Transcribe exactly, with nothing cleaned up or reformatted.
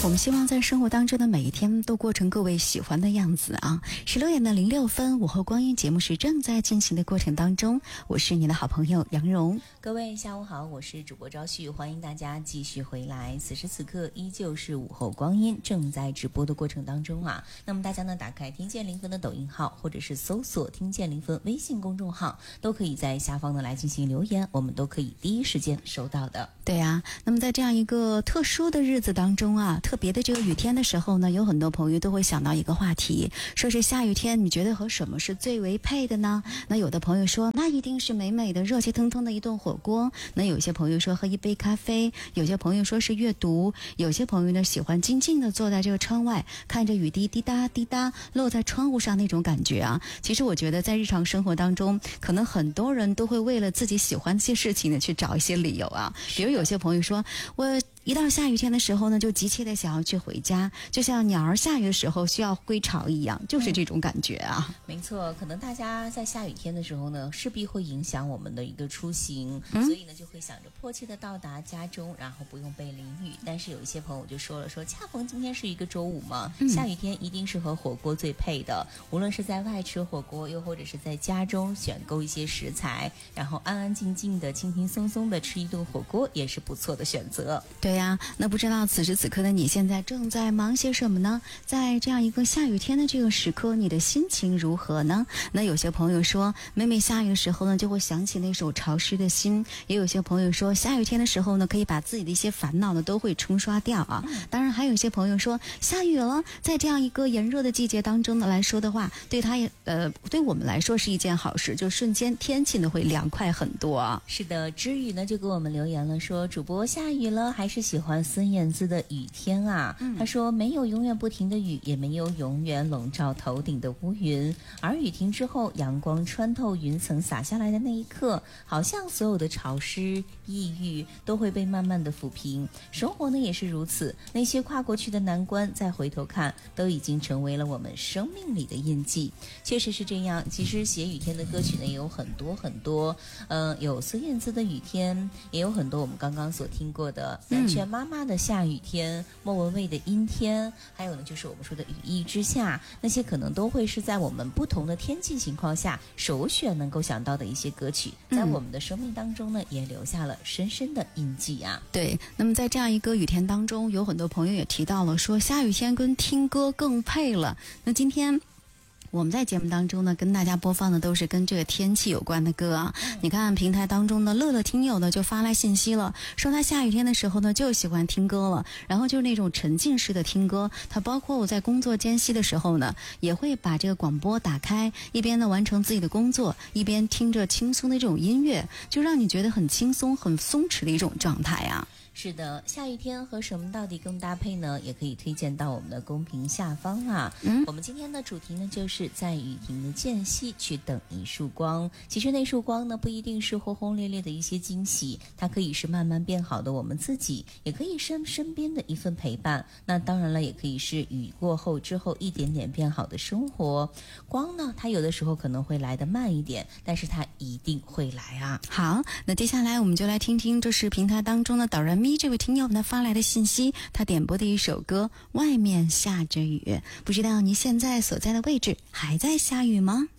我们希望在生活当中的每一天都过成各位喜欢的样子啊！十六点的零六分，午后光阴节目是正在进行的过程当中，我是你的好朋友杨蓉。 各位下午好，我是主播昭旭，欢迎大家继续回来。此时此刻依旧是午后光阴正在直播的过程当中啊。那么大家呢，打开听见零分的抖音号，或者是搜索听见零分微信公众号，都可以在下方呢来进行留言，我们都可以第一时间收到的。 对啊，那么在这样一个特殊的日子当中啊，特别的这个雨天的时候呢，有很多朋友都会想到一个话题，说是下雨天你觉得和什么是最为配的呢？那有的朋友说那一定是美美的热气腾腾的一顿火锅，那有些朋友说喝一杯咖啡，有些朋友说是阅读，有些朋友呢喜欢静静的坐在这个窗外，看着雨滴滴答滴答落在窗户上那种感觉啊。其实我觉得在日常生活当中，可能很多人都会为了自己喜欢这些事情呢去找一些理由啊。比如有些朋友说，我一到下雨天的时候呢，就急切的想要去回家，就像鸟儿下雨的时候需要归巢一样，就是这种感觉啊。 嗯、没错，可能大家在下雨天的时候呢，势必会影响我们的一个出行，嗯、所以呢就会想着迫切的到达家中，然后不用被淋雨。但是有一些朋友就说了，说恰逢今天是一个周五嘛，嗯、下雨天一定是和火锅最配的。无论是在外吃火锅，又或者是在家中选购一些食材，然后安安静静的、轻轻松松的吃一顿火锅，也是不错的选择。 对呀、啊，那不知道此时此刻的你现在正在忙些什么呢？在这样一个下雨天的这个时刻，你的心情如何呢？那有些朋友说，每每下雨的时候呢，就会想起那首潮湿的心。也有些朋友说，下雨天的时候呢，可以把自己的一些烦恼呢都会冲刷掉啊。当然还有一些朋友说，下雨了，在这样一个炎热的季节当中呢来说的话，对他也呃对我们来说是一件好事，就瞬间天气呢会凉快很多啊。 是的，知雨呢就给我们留言了，说主播下雨了，还是喜欢孙燕姿的雨天啊。嗯、他说没有永远不停的雨，也没有永远笼罩头顶的乌云，而雨停之后，阳光穿透云层洒下来的那一刻，好像所有的潮湿抑郁都会被慢慢的抚平。生活呢也是如此，那些跨过去的难关再回头看，都已经成为了我们生命里的印记。确实是这样，其实写雨天的歌曲呢也有很多很多，呃，有孙燕姿的雨天，也有很多我们刚刚所听过的南拳妈妈的下雨天，莫文蔚的阴天，还有呢就是我们说的雨翼之下，那些可能都会是在我们不同的天气情况下首选能够想到的一些歌曲，在我们的生命当中呢也留下了深深的印记啊。 对，那么在这样一个雨天当中，有很多朋友也提到了说下雨天跟听歌更配了。那今天我们在节目当中呢，跟大家播放的都是跟这个天气有关的歌啊。嗯、你看平台当中的乐乐听友呢就发来信息了，说他下雨天的时候呢就喜欢听歌了，然后就是那种沉浸式的听歌。他包括我在工作间隙的时候呢，也会把这个广播打开，一边呢完成自己的工作，一边听着轻松的这种音乐，就让你觉得很轻松、很松弛的一种状态啊。 是的，下雨天和什么到底更搭配呢？也可以推荐到我们的公屏下方啊。嗯，我们今天的主题呢，就是在雨停的间隙去等一束光。其实那束光呢，不一定是轰轰烈烈的一些惊喜，它可以是慢慢变好的我们自己，也可以是身边的一份陪伴。那当然了，也可以是雨过后之后一点点变好的生活。光呢，它有的时候可能会来得慢一点，但是它一定会来啊。 好，那接下来我们就来听听这是平台当中的导人咪这位听友呢发来的信息，他点播的一首歌《外面下着雨》，不知道你现在所在的位置还在下雨吗？